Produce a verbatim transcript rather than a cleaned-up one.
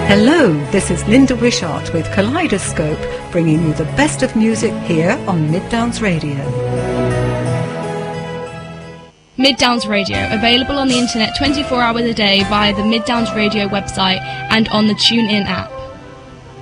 Hello, this is Linda Wishart with Kaleidoscope, bringing you the best of music here on Mid-Downs Radio. Mid-Downs Radio, available on the internet twenty-four hours a day via the Mid-Downs Radio website and on the TuneIn app.